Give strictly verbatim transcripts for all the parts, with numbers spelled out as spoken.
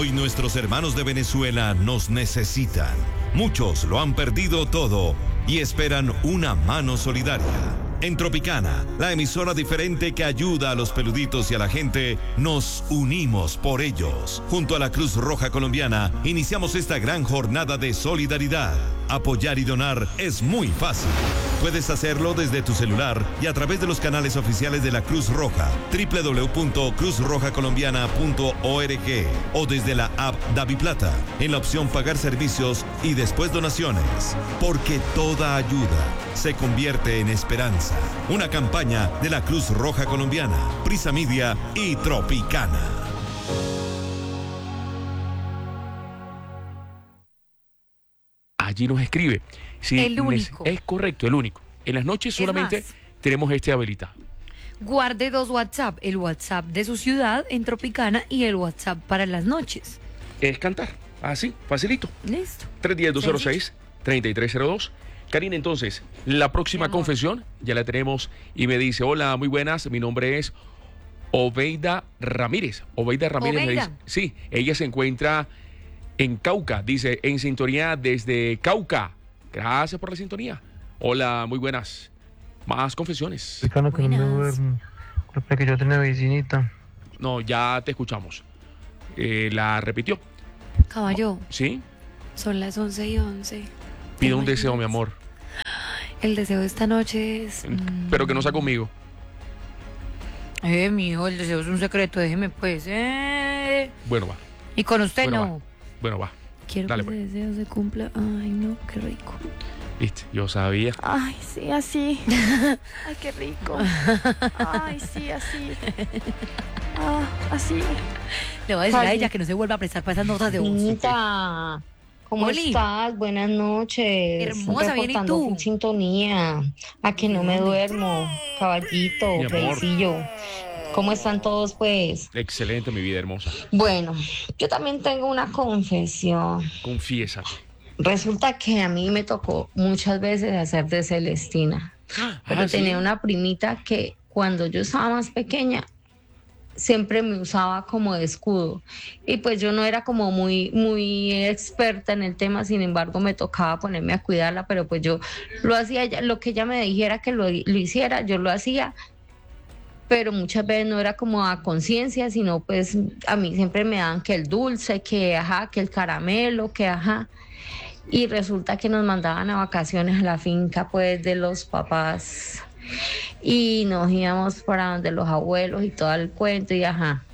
Hoy nuestros hermanos de Venezuela nos necesitan. Muchos lo han perdido todo y esperan una mano solidaria. En Tropicana, la emisora diferente que ayuda a los peluditos y a la gente, nos unimos por ellos. Junto a la Cruz Roja Colombiana, iniciamos esta gran jornada de solidaridad. Apoyar y donar es muy fácil. Puedes hacerlo desde tu celular y a través de los canales oficiales de la Cruz Roja, doble u doble u doble u punto cruz roja colombiana punto org, o desde la app DaviPlata, en la opción Pagar servicios y después donaciones. Porque toda ayuda se convierte en esperanza. Una campaña de la Cruz Roja Colombiana, Prisa Media y Tropicana. Allí nos escribe. Sí, el único. Es correcto, el único. En las noches solamente más, tenemos este habilitado. Guarde dos WhatsApp, el WhatsApp de su ciudad en Tropicana y el WhatsApp para las noches. Es cantar, así, facilito. Listo. tres uno cero, dos cero seis, tres tres cero dos. Karina, entonces, la próxima confesión ya la tenemos y me dice, hola, muy buenas, mi nombre es Obeida Ramírez. Obeida Ramírez. Me dice, sí, ella se encuentra en Cauca, dice, en sintonía desde Cauca. Gracias por la sintonía. Hola, muy buenas. Más confesiones. Explicando que no me duermo. Culpa que yo tenía vecinita. No, ya te escuchamos. Eh, la repitió. Caballo. ¿Sí? Son las once y once. Pide un deseo, mi amor. El deseo de esta noche es... Mmm... Pero que no sea conmigo. Eh, mijo, el deseo es un secreto, déjeme pues. Eh. Bueno, va. Y con usted bueno, no. Va. Bueno, va. Quiero Dale, que pues. ese deseo se cumpla. Ay, no, qué rico. Viste, yo sabía. Ay, sí, así. Ay, qué rico. Ay, sí, así. Ah, así. Le voy a decir Ay. a ella que no se vuelva a prestar para esas notas de voz. Anita, ¿cómo Oli. estás? Buenas noches. Hermosa, bien, ¿y tú? En sintonía. A que no me duermo. Caballito, Reycillo. ¿Cómo están todos, pues? Excelente, mi vida hermosa. Bueno, yo también tengo una confesión. Confiésate. Resulta que a mí me tocó muchas veces hacer de Celestina. Pero ah, tenía ¿sí? una primita que cuando yo estaba más pequeña siempre me usaba como de escudo. Y pues yo no era como muy, muy experta en el tema, sin embargo me tocaba ponerme a cuidarla, pero pues yo lo hacía, lo que ella me dijera que lo, lo hiciera, yo lo hacía. Pero muchas veces no era como a conciencia, sino pues a mí siempre me daban que el dulce, que ajá, que el caramelo, que ajá. Y resulta que nos mandaban a vacaciones a la finca pues de los papás y nos íbamos para donde los abuelos y todo el cuento y ajá.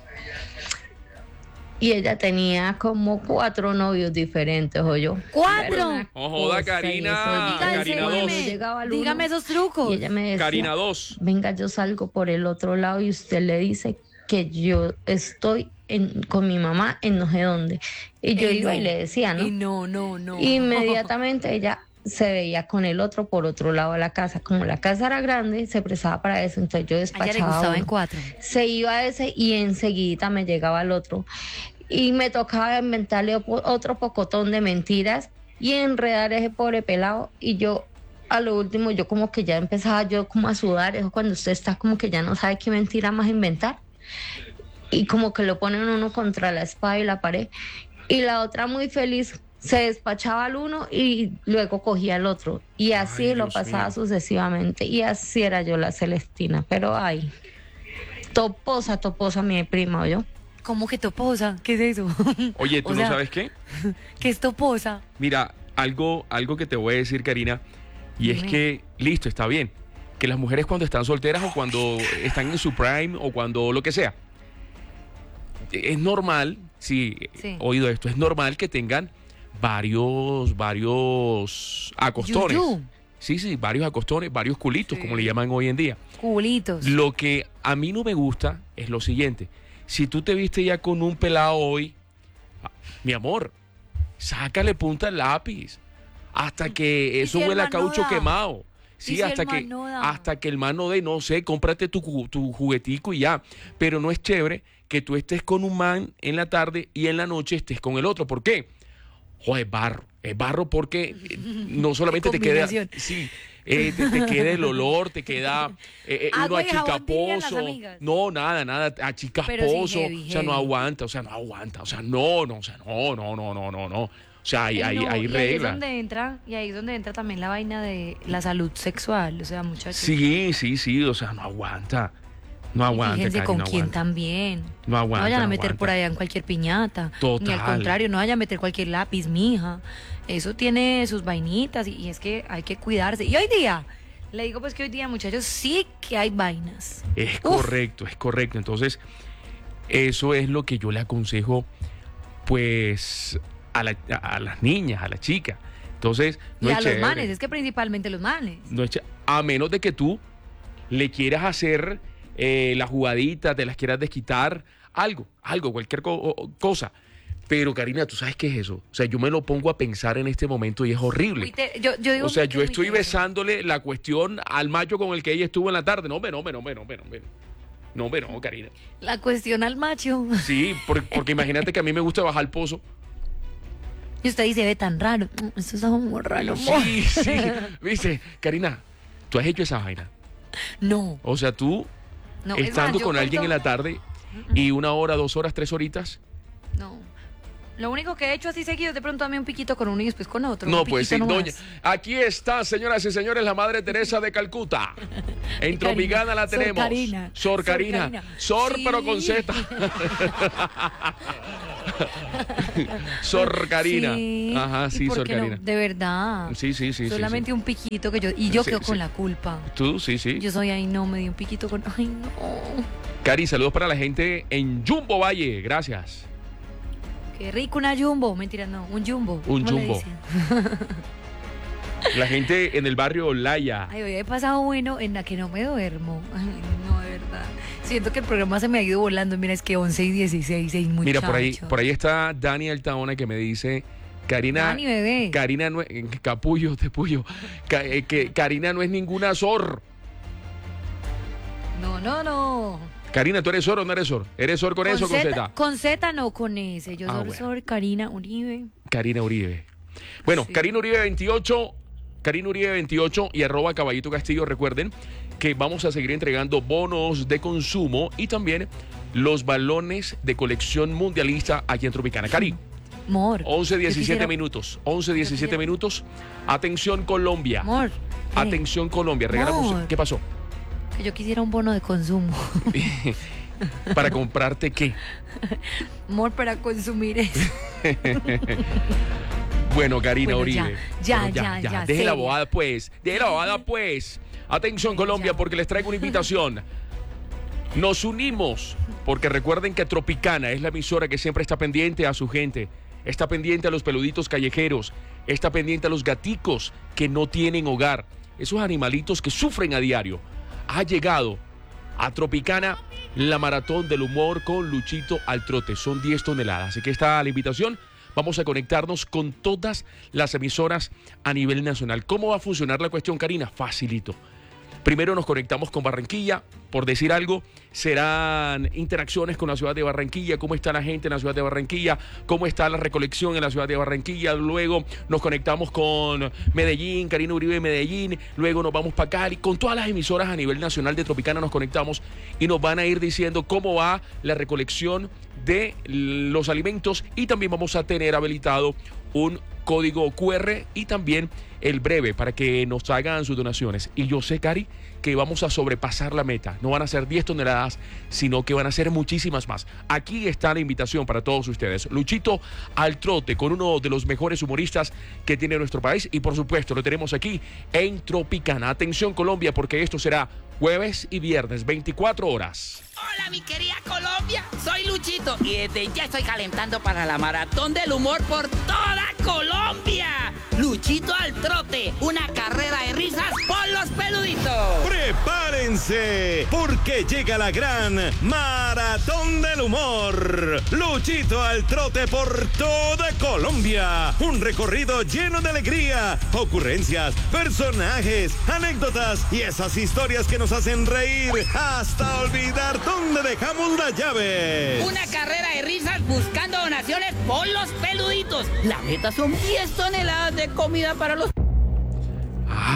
Y ella tenía como cuatro novios diferentes, ¿o yo? ¡Cuatro! ¡Oh, joda, Karina! Karina dos. Dígame esos trucos. Y ella me decía, Karina dos. venga, yo salgo por el otro lado y usted le dice que yo estoy en, con mi mamá en no sé dónde. Y yo y iba no, y le decía, ¿no? Y no, no, no. Inmediatamente ella se veía con el otro por otro lado de la casa. Como la casa era grande, se prestaba para eso, entonces yo despachaba. A ella le gustaba uno. en cuatro. Se iba a ese y enseguida me llegaba el otro. Y me tocaba inventarle otro pocotón de mentiras y enredar ese pobre pelado. Y yo, a lo último, yo como que ya empezaba yo como a sudar. Eso cuando usted está como que ya no sabe qué mentira más inventar. Y como que lo ponen uno contra la espada y la pared. Y la otra muy feliz se despachaba al uno y luego cogía al otro. Y así Ay, lo Dios pasaba mío. sucesivamente. Y así era yo la Celestina. Pero ay, toposa, toposa mi prima, ¿oyó? ¿Cómo que toposa? ¿Qué es eso? Oye, ¿tú O no sea, sabes qué? ¿Qué es toposa? Mira, algo, algo que te voy a decir, Karina, y es Dime. que, listo, está bien, que las mujeres cuando están solteras o cuando están en su prime o cuando lo que sea, es normal, sí, Sí. he oído esto, es normal que tengan varios, varios acostones. Yuyú. Sí, sí, varios acostones, varios culitos, Sí. como le llaman hoy en día. Culitos. Lo que a mí no me gusta es lo siguiente. Si tú te viste ya con un pelado hoy, ah, mi amor, sácale punta al lápiz hasta que eso si el huela a man no caucho da? quemado. ¿Y Sí, si hasta el que man no da? hasta que el man no dé, no sé, cómprate tu, ju- tu juguetico y ya. Pero no es chévere que tú estés con un man en la tarde y en la noche estés con el otro. ¿Por qué? Joder, barro. Es barro porque eh, no solamente te queda... combinación. Sí, eh, te, te queda el olor, te queda eh, uno Agua y jabón, dirían las achicaposo. amigas. No, nada, nada, Pero sí, achicaposo. heavy, O sea, no heavy. aguanta, o sea, no aguanta. O sea, no, no, o sea, no, no, no, no, no, no. O sea, hay, hay, No, hay y ahí es reglas. donde entra, y ahí es donde entra también la vaina de la salud sexual, o sea, muchachos. Sí, sí, sí, o sea, no aguanta. No Y aguanta, fíjense Cari, con no quién aguanta. también. No aguanta, vayan a no meter aguanta. por allá en cualquier piñata. Total. Ni al contrario, no vayan a meter cualquier lápiz, mija. Eso tiene sus vainitas y, y es que hay que cuidarse. Y hoy día, le digo pues que hoy día, muchachos, sí que hay vainas. Es Uf. correcto, es correcto. Entonces, eso es lo que yo le aconsejo, pues, a, la- a las niñas, a las chicas. Entonces, no y es a los chévere. manes, es que principalmente los manes. No es ché- a menos de que tú le quieras hacer eh, la jugadita, te las quieras desquitar, algo, algo, cualquier co- o- cosa. Pero, Karina, ¿tú sabes qué es eso? O sea, yo me lo pongo a pensar en este momento y es horrible. Muy te- yo, yo digo O sea, que yo es muy estoy teso. besándole la cuestión al macho con el que ella estuvo en la tarde. No, hombre, no, hombre, no, hombre, no, hombre, no, hombre. No, hombre, no, Karina. La cuestión al macho. Sí, por- porque imagínate que a mí me gusta bajar el pozo. Y usted dice, ve tan raro. Mm, Esto está como raro. amor. Sí, sí. Dice, Karina, tú has hecho esa vaina. No, O sea, tú, no. es estando más, yo con alguien en la cuento- tarde y una hora, dos horas, tres horitas. No. Lo único que he hecho así seguido es de pronto a mí un piquito con uno y después con otro. No, un pues sí, piquito doña. nomás. Aquí está, señoras y señores, la Madre Teresa de Calcuta. En Karina, Tropicana la Sor tenemos. Karina, Sor Sor Karina. Karina. Sor, Sí. pero con Z. Sor Karina. Sí. Ajá, ¿Y sí, por Sor qué no? Karina. De verdad. Sí, sí, sí. sí, Solamente sí. un piquito que yo. Y yo Sí, quedo sí. con la culpa. Tú, sí, sí. Yo soy ahí, no, me di un piquito con. Ay, no. Cari, saludos para la gente en Jumbo Valle. Gracias. Qué rico una jumbo. Mentira, no. Un jumbo. Un ¿Cómo le jumbo. dicen? La gente en el barrio Laya. Ay, hoy he pasado bueno en la que no me duermo. Ay, no, de verdad. Siento que el programa se me ha ido volando. Mira, es que once y dieciséis, seis muchachos. Mira, por ahí, por ahí está Dani Altaona que me dice, Karina, Dani, bebé. Karina no es, capullo, te puyo, Ca- eh, que Karina no es ninguna Sor. No, no, no. Karina, ¿tú eres Sor o no eres Sor? ¿Eres Sor con, eso o con Z? Con Z no, con S. Yo Ah, soy bueno. Sor Karina Uribe. Karina Uribe. Bueno, Sí. Karina Uribe veintiocho, Karina Uribe veintiocho y arroba Caballito Castillo. Recuerden que vamos a seguir entregando bonos de consumo y también los balones de colección mundialista aquí en Tropicana. Cari, Amor. once yo diecisiete quisiera- minutos. once diecisiete quisiera- minutos. Atención Colombia. Amor. ¿qué? Atención Colombia. Regalamos. Amor. ¿Qué pasó? Que yo quisiera un bono de consumo. ¿Para comprarte qué? Amor, para consumir eso. Bueno, Karina Bueno, Uribe. ya, Bueno, ya, ya, ya, Deje la seria. bobada, pues. Deje la bobada, pues. Atención, Bueno, Colombia, ya. porque les traigo una invitación. Nos unimos, porque recuerden que Tropicana es la emisora que siempre está pendiente a su gente. Está pendiente a los peluditos callejeros. Está pendiente a los gaticos que no tienen hogar. Esos animalitos que sufren a diario. Ha llegado a Tropicana la maratón del humor con Luchito al trote. Son diez toneladas. Así que está la invitación. Vamos a conectarnos con todas las emisoras a nivel nacional. ¿Cómo va a funcionar la cuestión, Karina? Facilito. Primero nos conectamos con Barranquilla, por decir algo, serán interacciones con la ciudad de Barranquilla, cómo está la gente en la ciudad de Barranquilla, cómo está la recolección en la ciudad de Barranquilla, luego nos conectamos con Medellín, Karina Uribe de Medellín, luego nos vamos para Cali, con todas las emisoras a nivel nacional de Tropicana nos conectamos y nos van a ir diciendo cómo va la recolección de los alimentos y también vamos a tener habilitado un código cu erre y también el breve para que nos hagan sus donaciones. Y yo sé, Cari, que vamos a sobrepasar la meta. No van a ser diez toneladas, sino que van a ser muchísimas más. Aquí está la invitación para todos ustedes. Luchito al trote con uno de los mejores humoristas que tiene nuestro país y por supuesto lo tenemos aquí en Tropicana. Atención Colombia, porque esto será jueves y viernes, veinticuatro horas. Hola mi querida Colombia, soy Luchito y desde ya estoy calentando para la maratón del humor por toda Colombia. Luchito al trote, una carrera de risas por los peluditos. ¡Prepárense! Porque llega la gran Maratón del Humor. Luchito al trote por toda Colombia. Un recorrido lleno de alegría, ocurrencias, personajes, anécdotas y esas historias que nos hacen reír hasta olvidar dónde dejamos las llaves. Una carrera de risas buscando donaciones por los peluditos. La meta son diez toneladas de comida para los...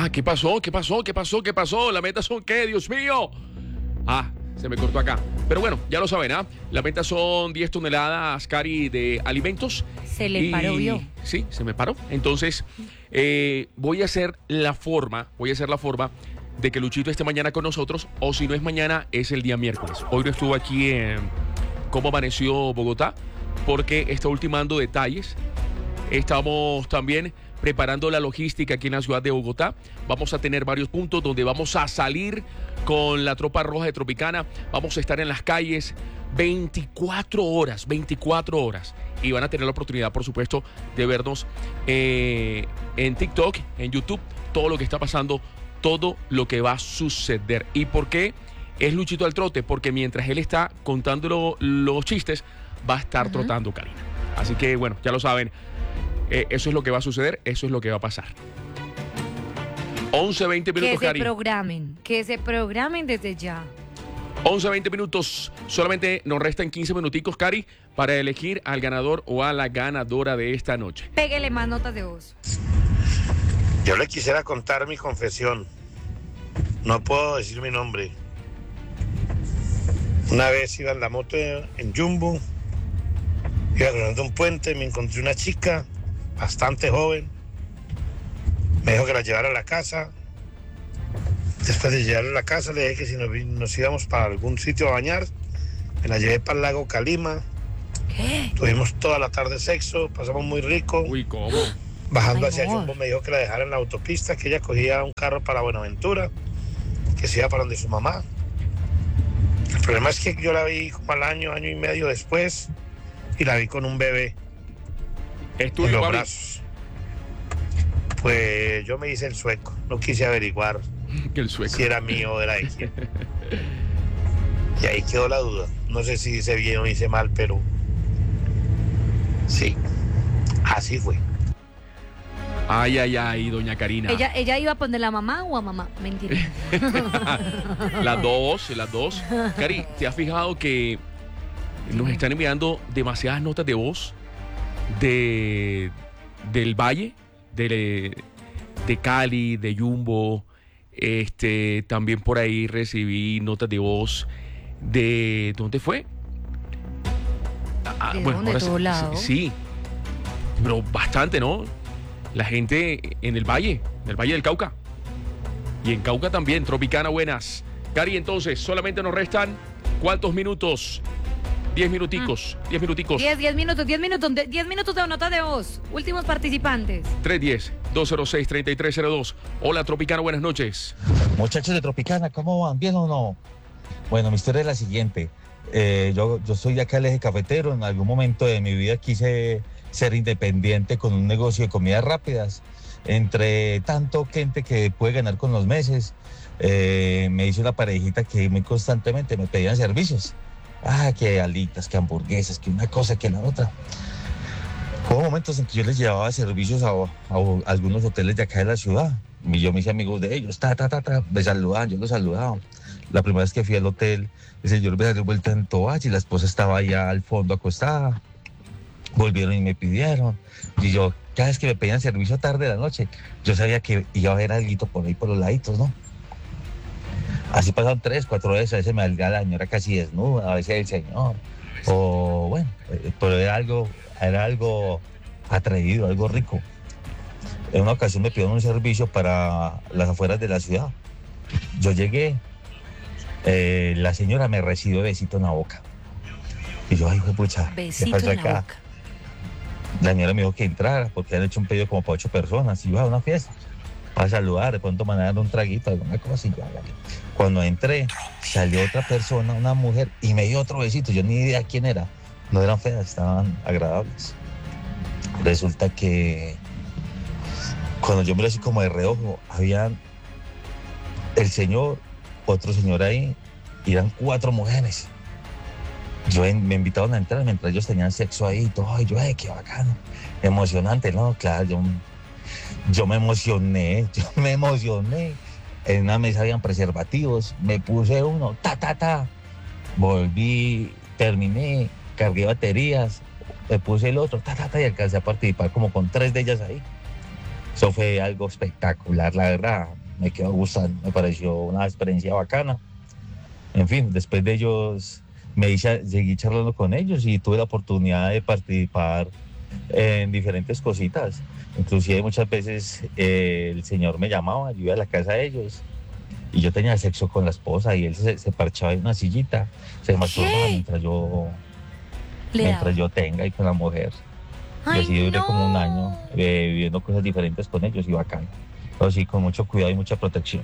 Ah, ¿qué pasó? ¿Qué pasó? ¿Qué pasó? ¿Qué pasó? ¿La meta son qué? Dios mío. Ah, se me cortó acá. Pero bueno, ya lo saben, ¿ah? La meta son diez toneladas, Cari, de alimentos. Se le y... paró, ¿vio? Sí, se me paró. Entonces, eh, voy a hacer la forma, voy a hacer la forma de que Luchito esté mañana con nosotros, o si no es mañana, es el día miércoles. Hoy no estuvo aquí en Cómo Amaneció Bogotá, porque está ultimando detalles. Estamos también preparando la logística aquí en la ciudad de Bogotá. Vamos a tener varios puntos donde vamos a salir con la tropa roja de Tropicana. Vamos a estar en las calles veinticuatro horas, veinticuatro horas. Y van a tener la oportunidad, por supuesto, de vernos eh, en TikTok, en YouTube, todo lo que está pasando, todo lo que va a suceder. ¿Y por qué es Luchito al trote? Porque mientras él está contando lo, los chistes, va a estar uh-huh. trotando Karina. Así que, bueno, ya lo saben. Eh, eso es lo que va a suceder, eso es lo que va a pasar. once, veinte minutos, Que se Cari. programen, que se programen desde ya. once, veinte minutos. Solamente nos restan quince minuticos, Cari, para elegir al ganador o a la ganadora de esta noche. Pégale más notas de voz. Yo le quisiera contar mi confesión. No puedo decir mi nombre. Una vez iba en la moto en Jumbo, iba cruzando un puente, me encontré una chica bastante joven. Me dijo que la llevara a la casa. Después de llevarla a la casa le dije que si nos, nos íbamos para algún sitio a bañar. Me la llevé para el lago Calima. ¿Qué? Tuvimos toda la tarde sexo, pasamos muy rico. Uy, ¿cómo? Bajando Ay, hacia amor. Jumbo me dijo que la dejara en la autopista, que ella cogía un carro para Buenaventura, que se iba para donde su mamá. El problema es que yo la vi como al año, año y medio después, y la vi con un bebé Es en tuyo, los papi. brazos. Pues yo me hice el sueco, no quise averiguar Que el sueco. si era mío o era de quién. Y ahí quedó la duda. No sé si hice bien o hice mal, pero sí, así fue. Ay, ay, ay, doña Karina. ¿Ella, ¿Ella iba a poner a mamá o a mamá? Mentira. Las dos, las dos. Cari, ¿te has fijado que nos están enviando demasiadas notas de voz de del Valle, de, de Cali, de Jumbo? Este, también por ahí recibí notas de voz de... ¿Dónde fue? Ah, ¿De dónde? ahora ¿De todo sí, lado? sí, pero bastante, ¿no? La gente en el Valle, en el Valle del Cauca. Y en Cauca también, Tropicana, buenas. Cari, entonces, solamente nos restan ¿cuántos minutos? Diez minuticos, diez minuticos. diez, diez minutos, diez minutos, de- diez minutos de nota de voz. Últimos participantes. tres uno cero, dos cero seis, tres tres cero dos. Hola, Tropicana, buenas noches. Muchachos de Tropicana, ¿cómo van? ¿Bien o no? Bueno, mi historia es la siguiente. Eh, yo, yo soy de acá del eje cafetero. En algún momento de mi vida quise ser independiente con un negocio de comidas rápidas. Entre tanto gente que puede ganar con los meses, eh, me hice una parejita que muy constantemente me pedían servicios. Ah, que alitas, que hamburguesas, que una cosa, que la otra. Hubo momentos en que yo les llevaba servicios a, a algunos hoteles de acá de la ciudad. Y yo me hice amigos de ellos, ta, ta, ta, ta, me saludaban, yo los saludaba. La primera vez que fui al hotel, el señor me dio vuelta en toalla y la esposa estaba allá al fondo acostada. Volvieron y me pidieron. Y yo, cada vez que me pedían servicio tarde de la noche, yo sabía que iba a haber algo por ahí por los laditos, ¿no? Así pasaron tres, cuatro veces, a veces me salía la señora casi desnuda, a veces el señor. O bueno, pero era algo, era algo atrevido, algo rico. En una ocasión me pidieron un servicio para las afueras de la ciudad. Yo llegué, eh, la señora me recibió besito en la boca. Y yo, ay, pucha, ¿qué Besito pasó en la acá? boca. La señora me dijo que entrara porque han hecho un pedido como para ocho personas. Y yo, a una fiesta, para saludar, de pronto me dar un traguito, alguna cosa. Y yo, hágale. Cuando entré, salió otra persona, una mujer, y me dio otro besito. Yo ni idea quién era. No eran feas, estaban agradables. Resulta que cuando yo miré así como de reojo, habían el señor, otro señor ahí, y eran cuatro mujeres. Yo en- me invitaron a entrar mientras ellos tenían sexo ahí y todo. Y yo, ay, qué bacano, emocionante, ¿no? Claro, yo, yo me emocioné, yo me emocioné. En una mesa habían preservativos, me puse uno, ta, ta, ta. Volví, terminé, cargué baterías, me puse el otro, ta, ta, ta, y alcancé a participar como con tres de ellas ahí. Eso fue algo espectacular, la verdad. Me quedó gustando, me pareció una experiencia bacana. En fin, después de ellos me hice, seguí charlando con ellos y tuve la oportunidad de participar en diferentes cositas. Inclusive muchas veces eh, el señor me llamaba, yo iba a la casa de ellos y yo tenía sexo con la esposa y él se, se parchaba en una sillita, se masturbaba mientras yo, mientras yo tenga y con la mujer. Ay, y así duré no. como un año eh, viviendo cosas diferentes con ellos y bacán. Pero sí, con mucho cuidado y mucha protección.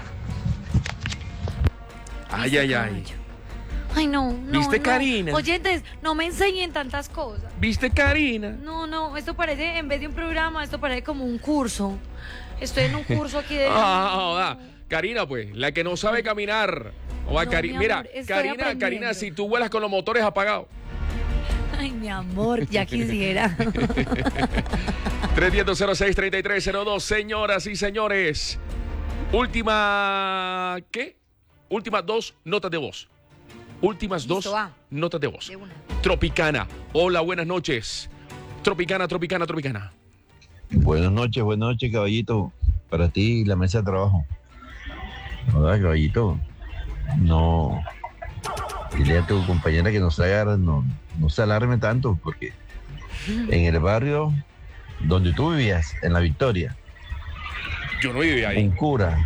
Ay, ay, ay. Ay, no, no. ¿Viste, no. Karina? Oyentes, no me enseñen tantas cosas. ¿Viste, Karina? No, no, esto parece, en vez de un programa, esto parece como un curso. Estoy en un curso aquí de... Ah, joda. Karina, pues, la que no sabe caminar. O a No, Cari- mi Mira, amor, estoy Karina, aprendiendo. Karina, si tú vuelas con los motores apagados. Ay, mi amor, ya quisiera. tres uno cero, cero seis, tres tres cero dos, señoras y señores. Última, ¿qué? Últimas dos notas de voz. Últimas Listo, dos va. notas de voz. De una. Tropicana. Hola, buenas noches. Tropicana, Tropicana, Tropicana. Buenas noches, buenas noches, caballito. Para ti, la mesa de trabajo. Hola, caballito. No. Dile a tu compañera que no se agarre, no, no se alarme tanto, porque en el barrio donde tú vivías, en La Victoria, Yo no vivía ahí. un cura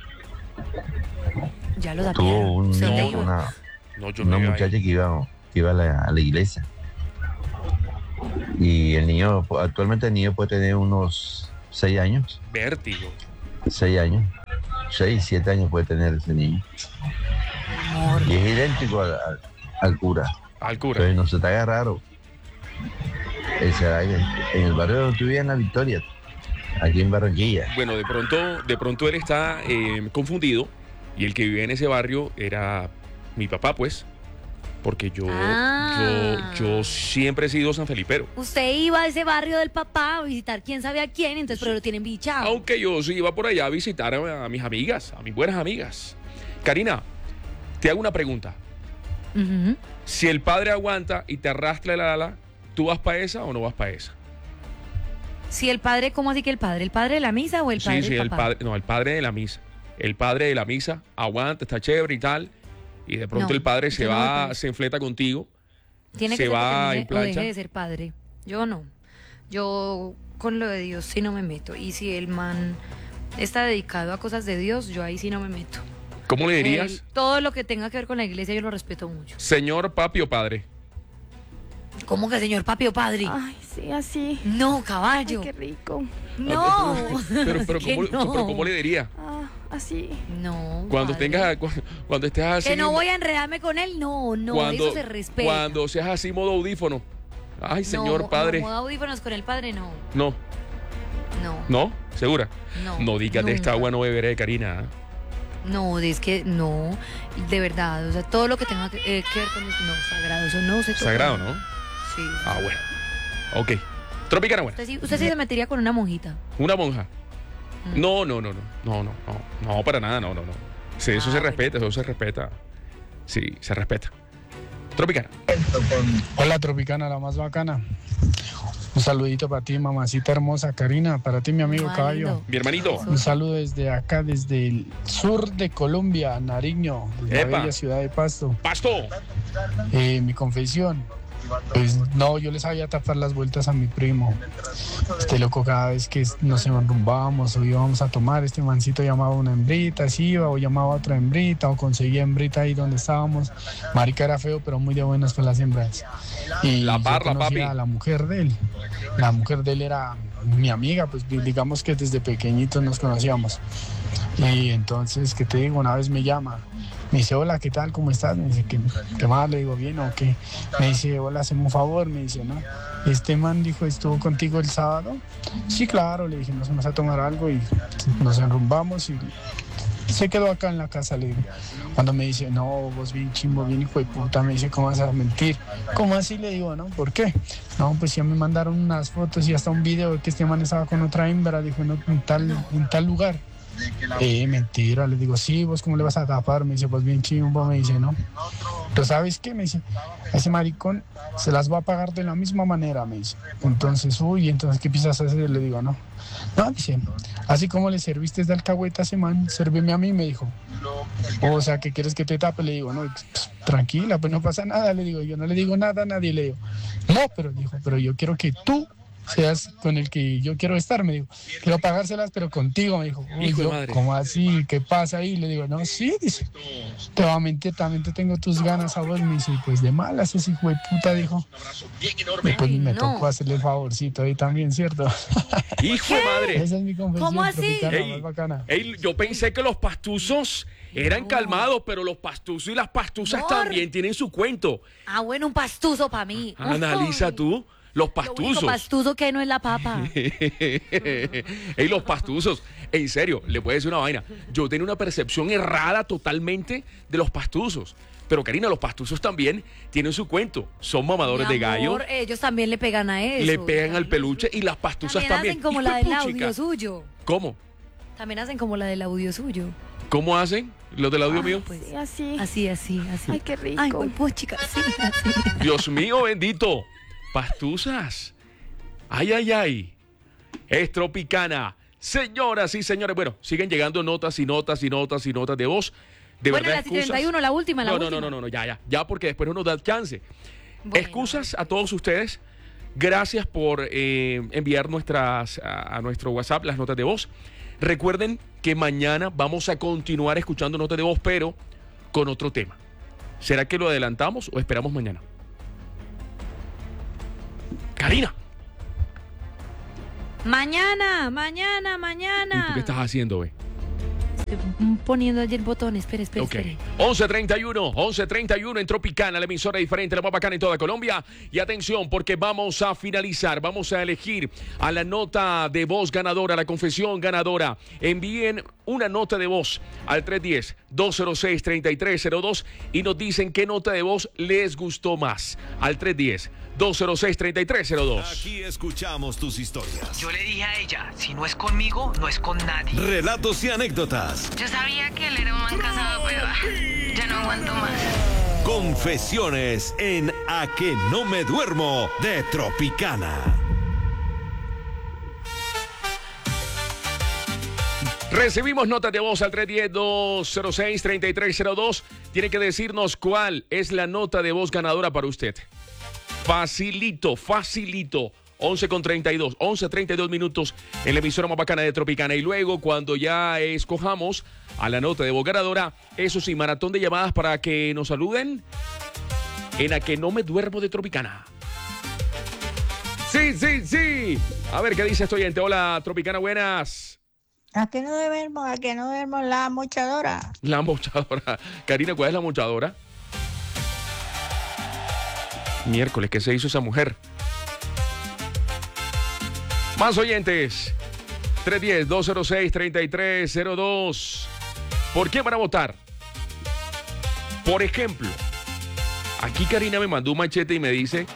Ya lo tuvo sabía. un ¿Dónde niño, iba? una, No, yo no una vivía muchacha ahí. que iba, que iba a, la, a la iglesia. Y el niño, actualmente el niño puede tener unos seis años. Vértigo. Seis años. Seis, siete años puede tener ese niño. Y es idéntico al, al, al cura. Al cura. Entonces no se te haga raro. Ese, en el barrio donde tú vivías, en La Victoria, aquí en Barranquilla. Bueno, de pronto, de pronto él está eh, confundido y el que vivía en ese barrio era mi papá, pues, porque yo, Ah. yo, yo siempre he sido San Felipero. Usted iba a ese barrio del papá a visitar quién sabe a quién, entonces pero lo tienen bichado. Aunque yo sí iba por allá a visitar a, a mis amigas, a mis buenas amigas. Karina, te hago una pregunta. Ujú. Si el padre aguanta y te arrastra el ala, ¿tú vas para esa o no vas para esa? Si el padre, ¿cómo así que el padre? ¿El padre de la misa o el padre Sí, sí, del el papá? padre, no, el padre de la misa. El padre de la misa aguanta, está chévere y tal. Y de pronto No, el padre se yo no voy va, para eso. se enfleta contigo. Tiene se que ser va que en termine o plancha. deje de ser padre. Yo no. Yo con lo de Dios sí no me meto. Y si el man está dedicado a cosas de Dios, yo ahí sí no me meto. ¿Cómo le dirías? Él, todo lo que tenga que ver con la iglesia yo lo respeto mucho. Señor papi o padre. ¿Cómo que señor papi o padre? Ay, sí, así. No, Ay, caballo. qué rico. No. Pero, pero, Es que ¿cómo, no. pero ¿cómo le diría? Ah, así. No. Cuando padre. tengas, cu- cuando estés así. Que no voy a enredarme con él, no, no, cuando, eso se respeta. Cuando seas así modo audífono. Ay, señor no, padre. No, modo audífonos con el padre, no. No, No. no, ¿segura? No. No digas de esta nunca. agua no beberé, Karina. No, es que no, de verdad, o sea, todo lo que tenga que, eh, que ver con eso, no, sagrado, eso no se toca. Sagrado, ¿no? Sí. Ah, bueno. Ok. Tropicana, bueno. Usted sí, usted sí se metería con una monjita. Una monja. Mm. No, no, no, no. No, no, no. No, para nada, no, no, no. Sí, eso Ah, se bueno. respeta, eso se respeta. Sí, se respeta. Tropicana. Hola Tropicana, la más bacana. Un saludito para ti, mamacita hermosa, Karina, para ti, mi amigo Ah, Caballo. lindo. Mi hermanito. Un saludo desde acá, desde el sur de Colombia, Nariño, desde Epa. la bella ciudad de Pasto. Pasto. Eh, mi confesión, pues no, yo les sabía tapar las vueltas a mi primo. Este loco, cada vez que nos enrumbábamos o íbamos a tomar, este mancito llamaba a una hembrita, así iba, o llamaba a otra hembrita, o conseguía hembrita ahí donde estábamos. Marica era feo, pero muy de buenas para las hembras. Y La yo parla, conocía papi. a la mujer de él. La mujer de él era mi amiga, pues digamos que desde pequeñitos nos conocíamos. Y entonces, ¿qué te digo? Una vez me llama, me dice, hola, ¿qué tal? ¿Cómo estás? Me dice, ¿qué, qué más? Le digo, bien, o qué. Me dice, hola, hazme un favor. Me dice, ¿no? Este man dijo, ¿estuvo contigo el sábado? Sí, claro. Le dije, nos vamos a tomar algo y nos enrumbamos y se quedó acá en la casa. Le digo, cuando me dice, no, vos bien chimbo, bien hijo de puta, me dice, ¿cómo vas a mentir? ¿Cómo así? Le digo, ¿no? ¿Por qué? No, pues ya me mandaron unas fotos y hasta un video de que este man estaba con otra hembra, dijo, no, en tal, en tal lugar. Eh, mentira, le digo, sí, vos cómo le vas a tapar, me dice, pues bien chimbo, me dice, no. Pero ¿sabes qué? Me dice, ese maricón se las va a pagar de la misma manera, me dice. Entonces, uy, entonces, ¿qué piensas hacer? Le digo, no. No, dice, así como le serviste de alcahueta a ese man, sérveme a mí, me dijo. O sea, ¿qué quieres que te tape? Le digo, no, pues, tranquila, pues no pasa nada, le digo, yo no le digo nada a nadie, le digo. No, pero dijo, pero yo quiero que tú seas con el que yo quiero estar, me dijo. Quiero pagárselas, pero contigo, me dijo. Uy, Hijo de yo, madre. ¿cómo así? ¿Qué pasa ahí? Le digo, no, sí, dice. Te va a mentir, también te tengo tus ganas a vos, me dice. Pues de malas ese hijo de puta, dijo. Después Ay, me no. tocó hacerle el favorcito ahí también, ¿cierto? Hijo de madre. Esa es mi confesión. ¿Cómo así? tropicana, Ey, más bacana. ey, yo pensé que los pastuzos eran No. calmados, pero los pastuzos y las pastuzas Amor. también tienen su cuento. Ah, bueno, un pastuso para mí. Analiza Uy, tú los Lo único pastuzos. pastuso que hay no es la papa. Ey, los pastuzos. En serio, le puedo decir una vaina. Yo tenía una percepción errada totalmente de los pastuzos. Pero Karina, los pastuzos también tienen su cuento. Son mamadores Mi de gallo. amor, ellos también le pegan a eso. Le pegan al peluche y las pastuzas También también. hacen como Hijo la de del puchica. audio suyo. ¿Cómo? También hacen como la del audio suyo. ¿Cómo hacen los del audio mío? Pues, Sí, así. así, así, así. Ay, qué rico. Ay, pues, pues, chica, sí, así. Dios mío, bendito. Pastuzas. Ay, ay, ay. Es Tropicana. Señoras y señores, bueno, siguen llegando notas y notas y notas y notas de voz. De Bueno, verdad, la excusas. setenta y uno, la última, la no, no, última. no, no, no, ya, ya, ya, porque después no nos da chance. Bueno. Excusas a todos ustedes. Gracias por eh, enviar nuestras a, a nuestro WhatsApp las notas de voz. Recuerden que mañana vamos a continuar escuchando notas de voz, pero con otro tema. ¿Será que lo adelantamos o esperamos mañana? Karina, Mañana, mañana, ¿y mañana. tú qué estás haciendo, ve? Estoy poniendo allí el botón, espere, espere, Ok. espere. once treinta y uno, once treinta y uno en Tropicana, la emisora diferente, la más bacana en toda Colombia. Y atención, porque vamos a finalizar, vamos a elegir a la nota de voz ganadora, la confesión ganadora. Envíen una nota de voz al tres uno cero, dos cero seis, tres tres cero dos y nos dicen qué nota de voz les gustó más. Al tres uno cero, dos cero seis, tres tres cero dos. Aquí escuchamos tus historias. Yo le dije a ella, si no es conmigo, no es con nadie. Relatos y anécdotas. Yo sabía que él era un man casado, pero ah, ya no aguanto más. Confesiones en A que no me duermo de Tropicana. Recibimos notas de voz al tres uno cero, dos cero seis, tres tres cero dos. Tiene que decirnos cuál es la nota de voz ganadora para usted. Facilito, facilito. once con treinta y dos, once treinta y dos minutos en la emisora más bacana de Tropicana. Y luego, cuando ya escojamos a la nota de voz ganadora, eso sí, maratón de llamadas para que nos saluden en A que no me duermo de Tropicana. Sí, sí, sí. A ver, ¿qué dice este oyente? Hola, Tropicana, buenas. ¿A que no duermo? ¿A que no duermo la mochadora? La mochadora. Karina, ¿cuál es la mochadora? Miércoles, ¿qué se hizo esa mujer? Más oyentes. tres uno cero, dos cero seis, tres tres cero dos. ¿Por qué van a votar? Por ejemplo, aquí Karina me mandó un machete y me dice...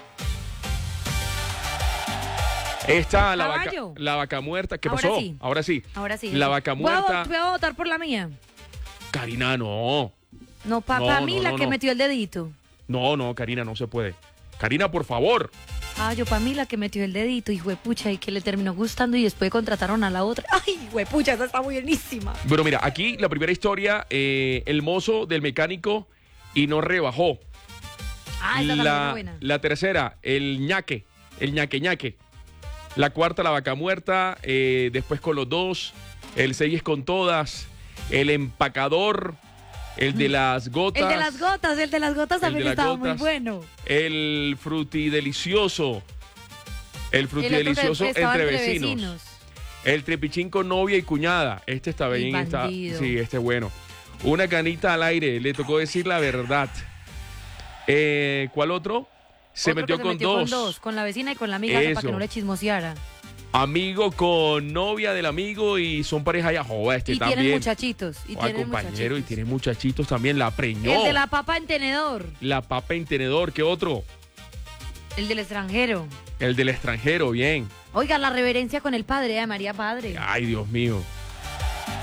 Está la vaca, Caballo. la vaca muerta. ¿Qué Ahora pasó? sí. Ahora sí. Ahora sí. La vaca ¿Voy a, muerta. vo- voy a votar por la mía? Karina, no. No, para No, mí no, la no, que no. metió el dedito. No, no, Karina, no se puede. Karina, por favor. Ah, yo para mí la que metió el dedito, y pucha, y que le terminó gustando y después contrataron a la otra. Ay, pucha, esa está buenísima. Bueno, mira, aquí la primera historia, eh, el mozo del mecánico y no rebajó. Ah, esa también es La, buena. la tercera, el ñaque, el ñaque ñaque. La cuarta, la vaca muerta, eh, después con los dos. El seis es con todas. El empacador, el de las gotas. El de las gotas, el de las gotas El de también las estaba muy gotas. bueno. El frutidelicioso. El frutidelicioso otro que estaba entre, entre vecinos. vecinos. El trepichín con novia y cuñada. Este está Y bien. Está, bandido. sí, este es bueno. Una canita al aire. Le tocó decir la verdad. Eh, ¿Cuál otro? Se Otro que metió, con, metió dos. con dos, con la vecina y con la amiga, esa, para que Eso. no le chismoseara. Amigo con novia del amigo y son pareja ya. Joder, este Y también. tienen muchachitos. Y Joder, tienen compañero, muchachitos. y tiene muchachitos también. La preñó. El de la papa en tenedor. La papa en tenedor. ¿Qué otro? El del extranjero. El del extranjero, bien. Oiga, la reverencia con el padre, de María Padre. Ay, Dios mío.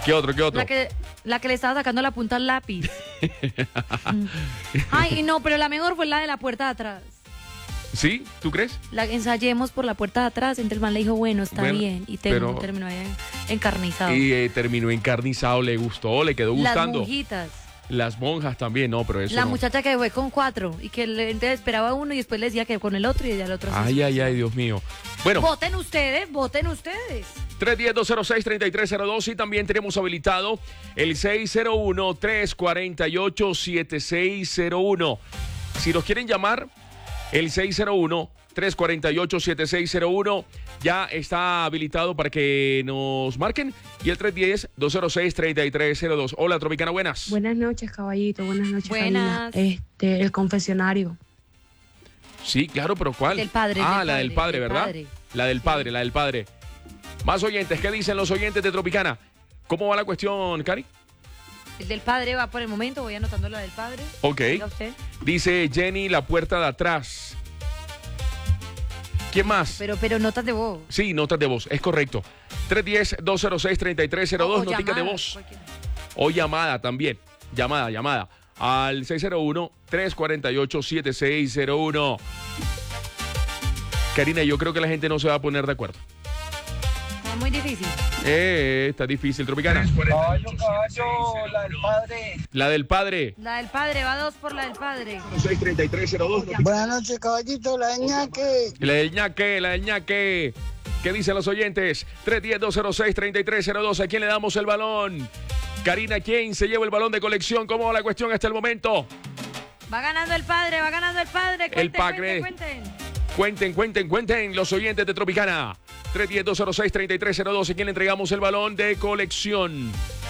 ¿Qué otro, qué otro? La que, la que le estaba sacando la punta al lápiz. Mm. Ay, no, pero la mejor fue la de la puerta de atrás. ¿Sí? ¿Tú crees? La ensayemos por la puerta de atrás. Entonces el man le dijo, bueno, está Bueno, bien. Y te- pero- terminó ahí encarnizado. Y eh, terminó encarnizado, le gustó, le quedó Las gustando. monjitas. Las monjas también, no, pero eso La no. muchacha que fue con cuatro y que le entonces esperaba uno y después le decía que con el otro y ya el otro. Ay, ay, ay, Dios mío. Bueno, Voten ustedes, voten ustedes. tres uno cero, dos cero seis, tres tres cero dos y también tenemos habilitado el seis cero uno, tres cuatro ocho, siete seis cero uno. Si nos quieren llamar, el seis cero uno, tres cuatro ocho, siete seis cero uno ya está habilitado para que nos marquen. Y el tres uno cero, dos cero seis, tres tres cero dos. Hola, Tropicana, buenas. Buenas noches, caballito. Buenas noches, Buenas. Karina. Este, el confesionario. Sí, claro, pero ¿cuál? Del padre, Ah, del la padre, del padre, del ¿verdad? padre. La del padre, la del padre. Más oyentes, ¿qué dicen los oyentes de Tropicana? ¿Cómo va la cuestión, Cari? El del padre va por el momento, voy anotando la del padre. Ok. Diga usted. Dice Jenny, la puerta de atrás. ¿Quién más? Pero, pero notas de voz. Sí, notas de voz, es correcto. tres uno cero, dos cero seis, tres tres cero dos, O- o noticas de llamada, voz. cualquiera. O llamada también. Llamada, llamada. Al seis cero uno, tres cuatro ocho, siete seis cero uno. Karina, yo creo que la gente no se va a poner de acuerdo. Es muy difícil. Eh, está difícil, Tropicana. Caballo, caballo, la del padre. La del padre. La del padre, va dos por la del padre. seis tres tres cero dos. Buenas noches, caballito, la del ñaque. La del ñaque, la del ñaque. ¿Qué dicen los oyentes? tres uno cero, dos cero seis, tres tres cero dos. ¿A quién le damos el balón? Karina, ¿quién se lleva el balón de colección? ¿Cómo va la cuestión hasta el momento? Va ganando el padre, va ganando el padre. Cuenten, El Pacre. cuenten, cuenten. Cuenten, cuenten, cuenten los oyentes de Tropicana. tres uno cero, dos cero seis, tres tres cero dos. ¿A quién le entregamos el balón de colección?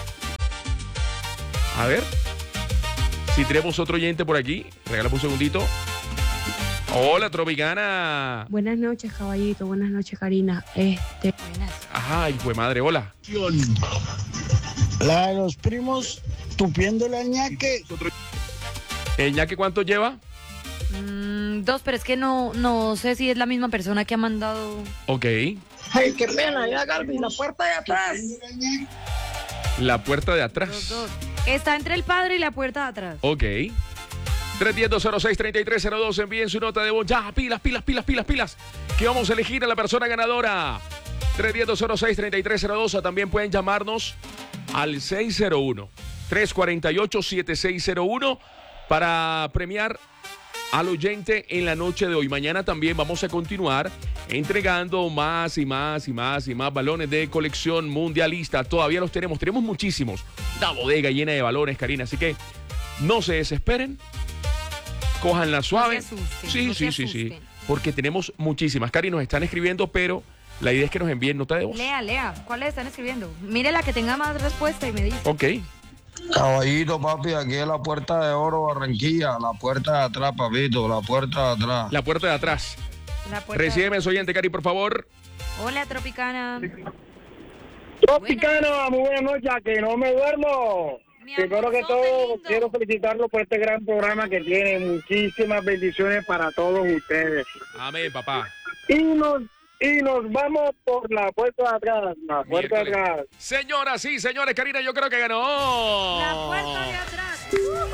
A ver. Si tenemos otro oyente por aquí, regálame un segundito. Hola, Tropicana. Buenas noches, caballito. Buenas noches, Karina. Este. Ay, fue madre, hola. La de los primos tupiéndole al ñaque. ¿El ñaque cuánto lleva? Mm, dos, pero es que no, no sé si es la misma persona que ha mandado. Ok. Ay, qué pena, ya Galvin, la puerta de atrás. La puerta de atrás. Los dos. Está entre el padre y la puerta de atrás. Ok. tres uno cero, dos cero seis, tres tres cero dos. Envíen su nota de voz. Ya, pilas, pilas, pilas, pilas, pilas. Que vamos a elegir a la persona ganadora. tres uno cero, dos cero seis, tres tres cero dos. O también pueden llamarnos al seis cero uno, tres cuatro ocho, siete seis cero uno para premiar al oyente en la noche de hoy. Mañana también vamos a continuar entregando más y más y más y más balones de colección mundialista. Todavía los tenemos, tenemos muchísimos. La bodega llena de balones, Karina. Así que no se desesperen. Cójanla suave. No se asusten, sí, no sí, se sí, sí. asusten. Porque tenemos muchísimas. Cari, nos están escribiendo, pero la idea es que nos envíen nota de voz. Lea, lea. ¿Cuáles están escribiendo? Mire la que tenga más respuesta y me dice. Ok. Caballito, papi, aquí es la puerta de oro Barranquilla, la puerta de atrás, papito, la puerta de atrás. La puerta de atrás. La puerta- Recíbeme, soy oyente, Cari, por favor. Hola, Tropicana. Tropicana, muy buenas noches, que no me duermo. Primero que todo, quiero felicitarlo por este gran programa que tiene. Muchísimas bendiciones para todos ustedes. Amén, papá. Y nos, y nos vamos por la puerta de atrás, la puerta de Miércoles. atrás. Señoras y señores, Karina, yo creo que ganó. La puerta de atrás.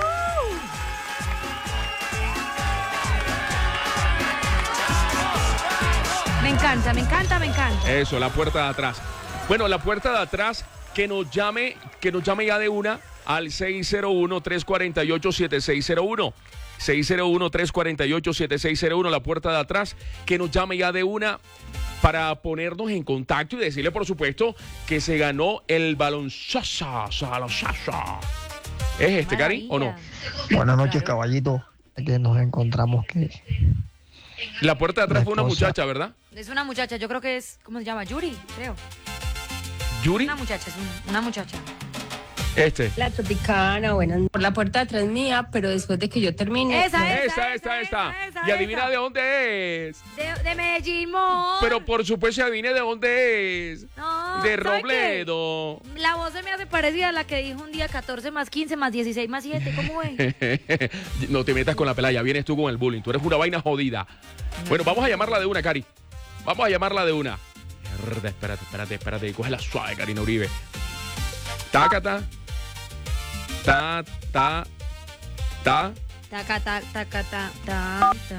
Me encanta, me encanta, me encanta. Eso, la puerta de atrás. Bueno, la puerta de atrás, que nos llame, que nos llame ya de una al seis cero uno, tres cuatro ocho, siete seis cero uno. seis cero uno, tres cuatro ocho, siete seis cero uno, la puerta de atrás, que nos llame ya de una para ponernos en contacto y decirle, por supuesto, que se ganó el balón Sasa, Sasa, Sasa. ¿Es este, Cari, o no? Buenas noches, caballito. Que nos encontramos que La puerta de atrás La fue una cosa- muchacha, ¿verdad? Es una muchacha, yo creo que es, ¿cómo se llama? Yuri, creo. ¿Yuri? Una muchacha, es una, una muchacha. Este. La Tropicana, buenas noches. Por la puerta de atrás mía, pero después de que yo termine. Esa, Esta, esta, esta. Y adivina de dónde es. De, de Medellín, mo. Pero por supuesto, adivine de dónde es. No, De ¿sabe Robledo. qué? La voz se me hace parecida a la que dijo un día catorce más quince más dieciséis más siete. ¿Cómo es? No te metas con la pelaya, vienes tú con el bullying. Tú eres una vaina jodida. Bueno, vamos a llamarla de una, Cari. Vamos a llamarla de una. Mierda, espérate, espérate, espérate. Cógela suave, Karina Uribe. Tácata. Ta, ta, ta. Taca, ta, taca, ta, ta, ta.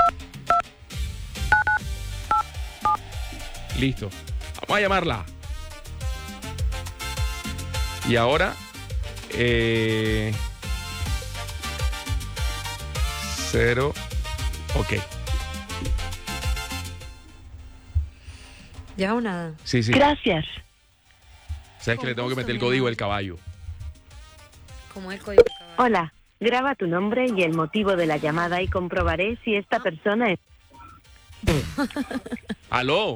Listo. Vamos a llamarla. Y ahora... Eh, cero. Ok. ¿Ya o nada? Sí, sí. Gracias. ¿Sabes que le tengo que meter el código del caballo? ¿Cómo es el código del caballo? Hola, graba tu nombre y el motivo de la llamada y comprobaré si esta persona es... ¡Aló!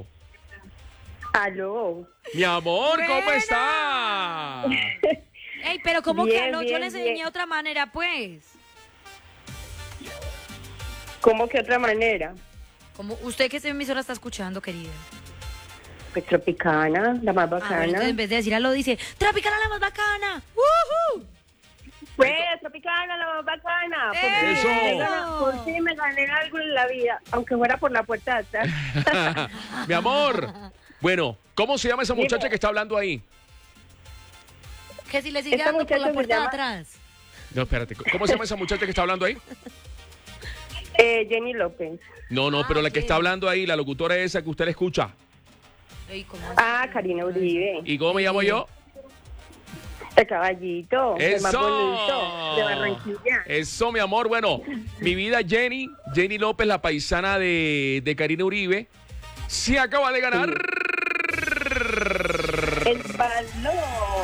Aló. Mi amor, ¿cómo ¡Buena! está? Ey, pero ¿cómo Bien, que aló? Yo bien, le enseñé bien. otra manera, pues. ¿Cómo que otra manera? Como usted que esta emisora está escuchando, querida. Pues Tropicana, la más Ah, bueno, bacana. entonces en vez de decir aló, dice, Tropicana la más bacana. ¡Woohoo! Pues Tropicana, la más bacana. Por ¡Eso! fin me gané- Por fin me gané algo en la vida, aunque fuera por la puerta de atrás. Mi amor. Bueno, ¿cómo se llama esa muchacha Dime. que está hablando ahí? Que si le sigue Esta dando por la muchacha se puerta de llama- atrás. No, espérate. ¿Cómo se llama esa muchacha que está hablando ahí? Eh, Jenny López. No, no, pero la que ok. está hablando ahí, la locutora esa que usted le escucha. Ey, ¿cómo así? Ah, Karina Uribe. ¿Y cómo me llamo yo? El caballito. El más ¡Eso! bonito de Barranquilla. Eso, mi amor. Bueno, mi vida Jenny, Jenny López, la paisana de, de Karina Uribe, se acaba de ganar. El balón.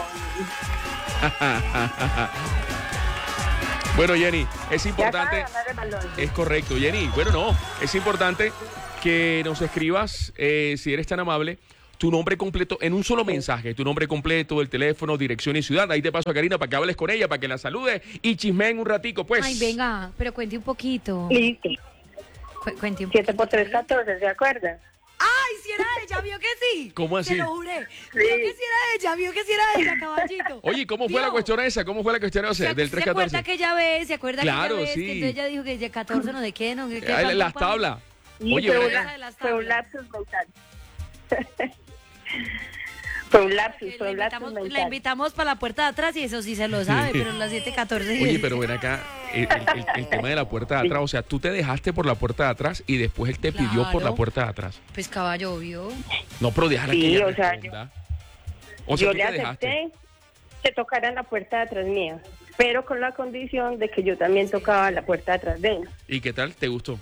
Bueno, Jenny, es Se acaba importante. de ganar el balón. Es correcto, Jenny. Bueno, no, es importante que nos escribas, eh, si eres tan amable, tu nombre completo en un solo mensaje. Tu nombre completo, el teléfono, dirección y ciudad. Ahí te paso a Karina para que hables con ella, para que la saludes y chismeen un ratico, pues. Ay, venga, pero cuente un poquito. Listo. Cu- cuente un siete poquito. por tres, catorce, ¿se acuerda? Ay, si era ella, vio que sí. ¿Cómo así? Se lo juré. Vio que si era ella, vio que si era ella, caballito. Oye, ¿cómo fue Vio. la cuestión esa? ¿Cómo fue la cuestión esa? ¿Se, Del ¿Se tres acuerda catorce. que ella ve? ¿Se acuerda Claro, que ella ve? sí. Que entonces ella dijo que de catorce no sé qué, no sé qué. Ah, pam, las pam, pam. tablas. Y Oye, fue, ven un acá. la- de las fue un tablas. lapsus mental. Fue un lapsus, Que fue La un lapsus invitamos, la mental. invitamos para la puerta de atrás y eso sí se lo sabe, pero las siete catorce. Oye, pero ven acá, el, el- el tema de la puerta de atrás, o sea, tú te dejaste por la puerta de atrás y después él te pidió por la Claro. puerta de atrás. Pues caballo, vio. No, pero déjala Sí, que ella o sea, responda. O sea, Yo tú le te dejaste. acepté que tocaran la puerta de atrás mía, pero con la condición de que yo también tocaba la puerta de atrás de él. ¿Y qué tal? ¿Te gustó?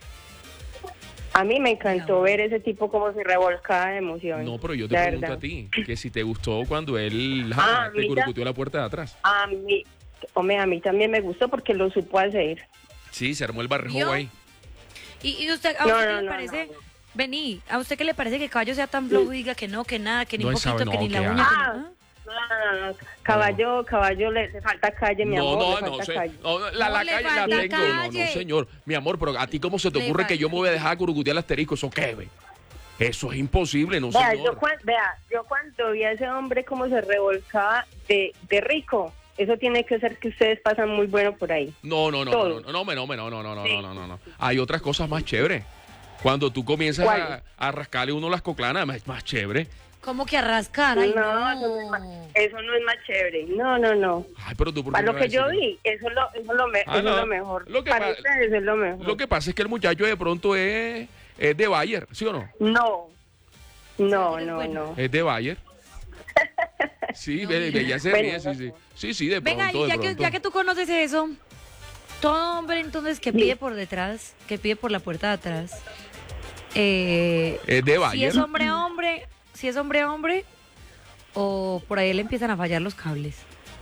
A mí me encantó ver ese tipo como se revolcaba de emoción. No, pero yo te la pregunto verdad. a ti, que si te gustó cuando él Ah, ja, te mira. curucuteó la puerta de atrás. A mí, hombre, a mí también me gustó porque lo supo hacer. Sí, se armó el barrejo ¿Vio? ahí. ¿Y, y usted, a No, usted no, qué le no, parece? no, no. Vení, ¿a usted qué le parece que caballo sea tan flojo y diga que no, que nada, que ni No, un esa- poquito, que no, ni la que uña? ah. que Ah, ni- ¿ah? no, no, no, caballo, caballo le, le falta calle, mi No, amor, no, le no, falta sé. calle. No, no, la, No la le calle la falta tengo. No, no, calle. señor. Mi amor, pero a ti cómo se te Le ocurre que falta. yo me voy a dejar curucutear el asterisco. ¿Eso qué, ve? Eso es imposible, no, Vea, yo, señor. cuan- vea, yo cuando vi a ese hombre como se revolcaba de, de rico, eso tiene que ser que ustedes pasan muy bueno por ahí. No, no, no, no, Todo. no, no, no, no, no, no, no, no, Sí. no, no, no, no. Hay otras cosas más chéveres. Cuando tú comienzas a, ¿Cuáles? a rascarle uno las coclanas, más, más chévere. ¿Cómo que a rascar? Ay, no, no. Eso, no es más, eso no es más chévere. No, no, no. Ay, pero tú por qué Para lo me vas que a yo decir? vi, eso es lo, eso es lo, me- Ah, eso no. es lo mejor. Lo que Para pa- ustedes es lo mejor. Lo que pasa es que el muchacho de pronto es, es de Bayer, ¿sí o no? No, no, Sí, no, bueno. no. Es de Bayer. Sí, ve, ve, ya se Bueno, ríe, sí, sí. Sí, sí, de Venga, pronto, y ya de que, pronto. ya que tú conoces eso, todo hombre entonces que pide por detrás, que pide por la puerta de atrás, eh, Es de si Bayer. es hombre hombre, si es hombre hombre, o por ahí le empiezan a fallar los cables.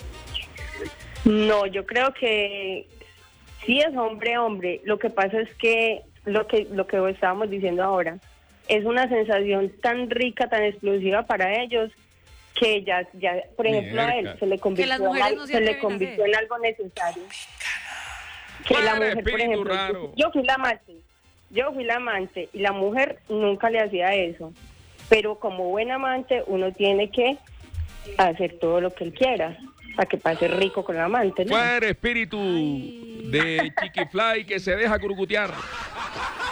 No, yo creo que sí es hombre, hombre. Lo que pasa es que lo que lo que estábamos diciendo ahora es una sensación tan rica, tan explosiva para ellos que ya, ya por ejemplo, a él Mierda. se le Que convirtió, las en mujeres al- no se se le atreven a convirtió hacer. en algo necesario. Que Fuera la mujer, por espíritu ejemplo, raro. yo fui la amante, yo fui la amante y la mujer nunca le hacía eso. Pero como buen amante uno tiene que hacer todo lo que él quiera para que pase rico con el amante, ¿no? Fuera espíritu de Chiquifly que se deja curucutear.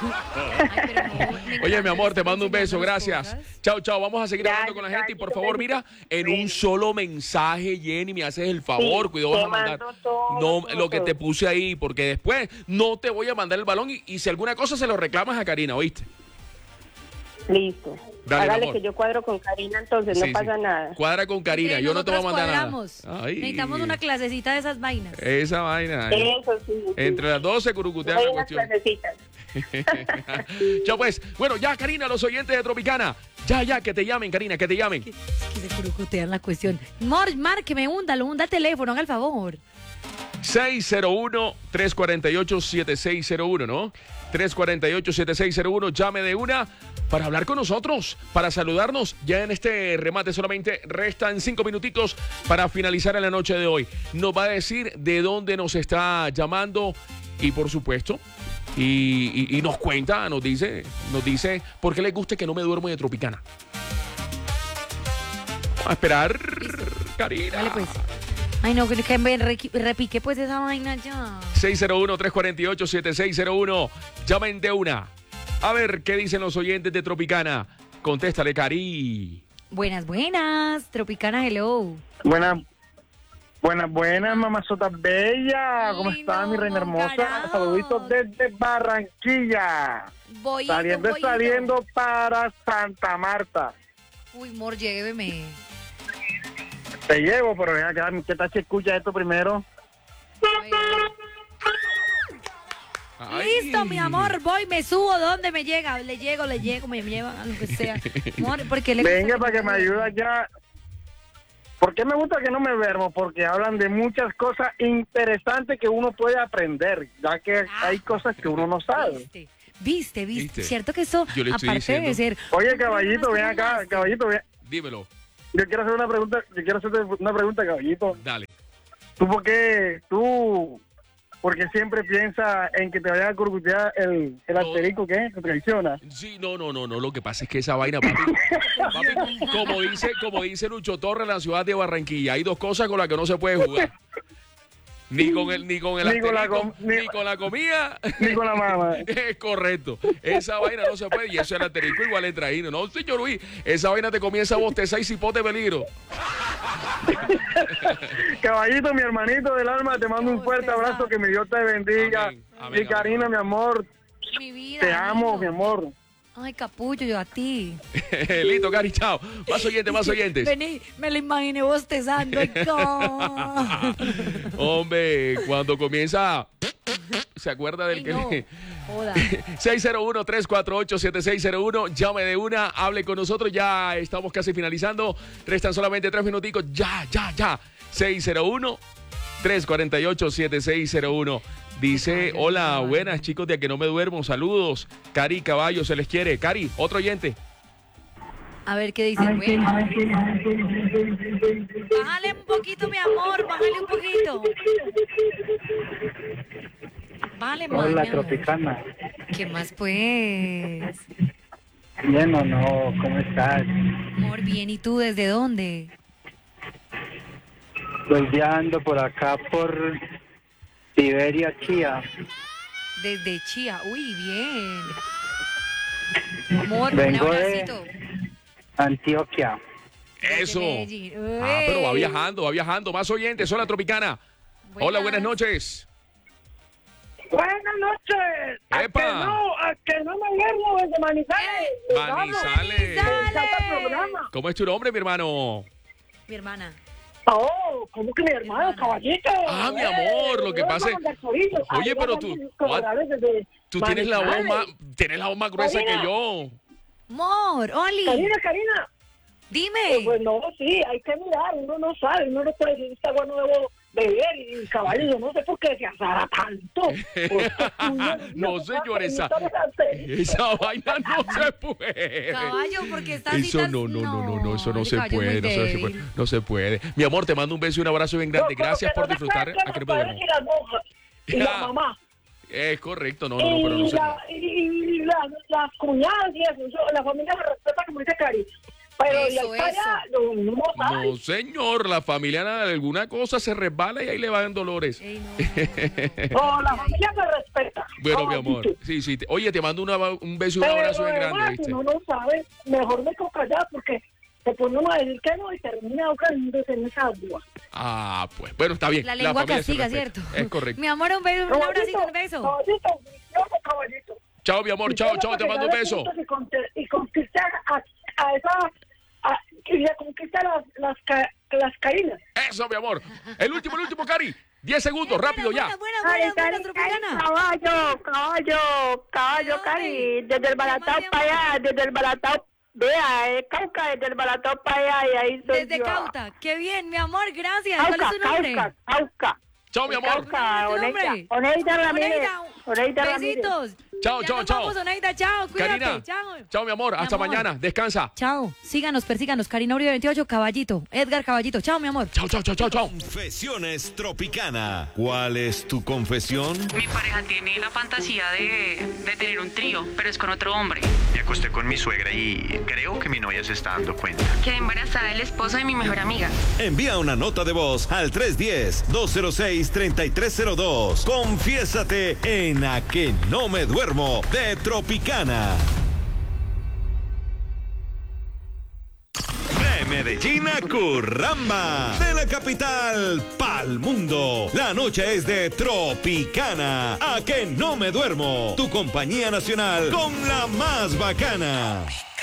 Oye, mi amor, te mando un beso, gracias. Chao, chao, vamos a seguir hablando con la gente y por favor, mira, en un solo mensaje, Jenny, me haces el favor, Sí, cuidado, vas te a mandar mando todo, no, todo, lo que todo. te puse ahí, porque después no te voy a mandar el balón y, y si alguna cosa se lo reclamas a Karina, ¿oíste? Listo. Dale, mi Hágale amor. que yo cuadro con Karina, entonces Sí, no pasa sí. nada. Cuadra con Karina, Entre yo no te voy a nosotras mandar cuadramos. nada. Ay, Necesitamos una clasecita de esas vainas. esa vaina. eh. Eso sí. sí. Entre las doce curucutean Hay la unas cuestión. clasecitas. Chao pues. Bueno, ya Karina, los oyentes de Tropicana. Ya, ya, que te llamen, Karina, que te llamen. Que se curucutean la cuestión. Mor, márqueme, húndalo, hunda el teléfono, haga el favor. seis cero uno, tres cuatro ocho, siete seis cero uno, ¿no? tres cuatro ocho, siete seis cero uno, llame de una para hablar con nosotros, para saludarnos. Ya en este remate solamente restan cinco minutitos para finalizar en la noche de hoy. Nos va a decir de dónde nos está llamando y por supuesto, y, y- y nos cuenta, nos dice, nos dice por qué le gusta que no me duermo de Tropicana. Vamos a esperar, Karina. Dale pues. Ay, no, que, que me re- repique pues esa vaina ya. seis cero uno, tres cuatro ocho, siete seis cero uno. Llamen de una. A ver qué dicen los oyentes de Tropicana. Contéstale, Cari. Buenas, buenas. Tropicana, hello. Buenas, buenas, buenas, mamazota bella. ¿Cómo está mi reina hermosa? Saluditos desde Barranquilla. Bollito, Saliendo, bollito. saliendo para Santa Marta. Uy, mor, lléveme. Te llevo, pero ven acá, ¿qué tal si escucha esto primero? Listo, mi amor, voy, me subo, ¿dónde me llega? Le llego, le llego, me llevan a lo que sea. Amor, porque le Venga, para que me ayude allá. ¿Por qué me gusta que no me duermo? Porque hablan de muchas cosas interesantes que uno puede aprender, ya que hay cosas que uno no sabe. Viste, viste, viste. ¿Viste? Cierto que eso, Yo le estoy aparte de diciendo. ser... Oye, caballito, ven acá, caballito, ven. Dímelo. Yo quiero hacer una pregunta, yo quiero hacerte una pregunta, caballito. Dale. ¿Tú por qué, tú, porque siempre piensas en que te vaya a curcutear el, el asterisco que te traiciona? Sí, no, no, no, no. Lo que pasa es que esa vaina, papi, papi, como dice, como dice Lucho Torres en la ciudad de Barranquilla, hay dos cosas con las que no se puede jugar. Ni con el, ni con el Ni con la asterisco, com- ni, ni- con la comida, ni con la mamá. Es correcto. Esa vaina no se puede. Y eso el asterisco igual entra ahí. No, señor Luis, esa vaina te comienza a bostezar y cipote peligro. Caballito, mi hermanito del alma, te mando un fuerte abrazo, que mi Dios te bendiga. amén, y Karina, mi amor, Mi vida, te amo, mi amor. Ay, capullo, yo a ti. Listo, Cari, chao. Más oyentes, más oyentes. Vení, me lo imaginé bostezando. Ay, no. Hombre, cuando comienza, se acuerda del Ay, que no. le... Joda. seis cero uno, tres cuatro ocho, siete seis cero uno, llame de una, hable con nosotros, ya estamos casi finalizando, restan solamente tres minuticos, ya, ya, ya, seis cero uno, tres cuatro ocho, siete seis cero uno, dice, hola, buenas chicos de A Que No Me Duermo, saludos, Cari Caballo, se les quiere, Cari, otro oyente. A ver qué dice. Bueno. Bájale un poquito, mi amor, bájale un poquito. Vale, Hola, maña. Tropicana. ¿Qué más, pues? Bien o no, ¿cómo estás? Amor, bien, ¿y tú desde dónde? Pues ya ando por acá, por Siberia, Chía. Desde Chía. Uy, bien. Amor, Vengo un de abracito. Antioquia. Eso. Medellín. Ah, pero va Uey. viajando, va viajando, más oyentes, hola Tropicana. Hola, buenas noches. Buenas noches. A Epa. que no, a que no me duermo desde Manizales. Manizales. programa. ¿Cómo es tu nombre, mi hermano? Mi hermana. Oh, ¿cómo que mi hermano, caballito? Ah, mi amor, lo que pasa es... Oye, pero tú... Tú tienes la voz más, tienes la voz más gruesa que Karina. yo. Amor, Oli. Karina, Karina. Dime. Pues no, sí, hay que mirar, uno no sabe, uno no puede decir, está bueno, debo beber, y caballo, yo no sé por qué se azara tanto. No, señor, esa, esa vaina no se puede. Caballo, porque estás así Eso tan- no, no, no, no, no, eso no ese se caballo es puede, muy no se, se débil. puede, no se puede. Mi amor, te mando un beso y un abrazo bien grande. Gracias por disfrutar. A Que No Me Duermo. Y la monja, y la Ah, mamá, Es correcto, no, no, no, pero no y, se la, y, y la- las cuñadas y eso, eso, la familia se respeta, como dice Cari. Pero de Eso, ahí para allá, no, no sabe. No, señor, la familia nada, de alguna cosa se resbala y ahí le van dolores. No, la familia se respeta. Bueno, No, mi amor. Sí, sí. te- Oye, te mando una- un beso y un Pero abrazo bien grande, además, ¿viste? uno no sabe, mejor me toca allá porque se pone uno a decir que no y termina ahogándose en esa agua. Ah, pues. Bueno, está bien. La lengua familia se castiga, respeta. ¿cierto? Es correcto. Mi amor, un beso, un abracito, un beso. Caballito, vicioso caballito. Chao, mi amor. Chao, chao. Te mando un beso. Y conte- y conquiste a, a esa... A, y le conquista las, las, ca- las caínas. Eso, mi amor. El último, el último, Cari. Diez segundos, rápido ya. Cari, Cari, Cari, caballo, caballo, caballo, Cari, desde el balatao para allá, desde el balatao, vea, eh, Cauca, desde el balatao para allá, y ahí soy Desde yo. Cauta. Qué bien, mi amor, gracias. ¿Cuál Cauca, es su nombre? Cauca, Cauca. Chao, mi amor. Cauca, ¿Cuál es tu Oneida, nombre? Oneida Ramírez, Oneida, Oneida Ramírez. Besitos. Chao, Ya chao, nos chao. vamos, Oneida, chao, cuídate. Karina. Chao. Chao, mi amor. Mi Hasta amor. mañana. Descansa. Chao. Síganos, persíganos. Karina Uribe veintiocho, Caballito. Edgar Caballito. Chao, mi amor. Chao, chao, chao, chao, chao. Confesiones Tropicana. ¿Cuál es tu confesión? Mi pareja tiene la fantasía de, de tener un trío, pero es con otro hombre. Me acosté con mi suegra y creo que mi novia se está dando cuenta. Quedé embarazada del esposo de mi mejor amiga. Envía una nota de voz al tres uno cero, dos cero seis, tres tres cero dos. Confiésate en A que no me duermo de Tropicana. De Medellín a Curramba, de la capital pa'l mundo. La noche es de Tropicana. A que no me duermo. Tu compañía nacional con la más bacana.